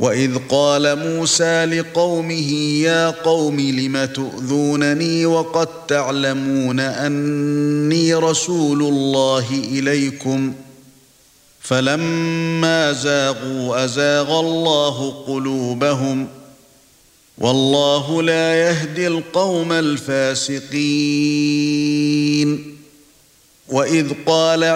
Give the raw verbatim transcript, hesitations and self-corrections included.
وَإِذْ قَالَ مُوسَى لِقَوْمِهِ يَا قَوْمِ لِمَ تُؤْذُونَنِي وَقَدْ تَعْلَمُونَ أَنِّي رَسُولُ اللَّهِ إِلَيْكُمْ فَلَمَّا زَاغُوا أَزَاغَ اللَّهُ قُلُوبَهُمْ وَاللَّهُ لَا يَهْدِي الْقَوْمَ الْفَاسِقِينَ. وَإِذْ قَالَ